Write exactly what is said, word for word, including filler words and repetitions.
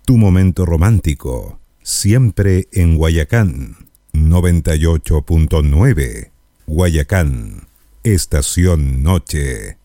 Tu momento romántico, siempre en Guayacán, noventa y ocho punto nueve. Guayacán, Estación Noche.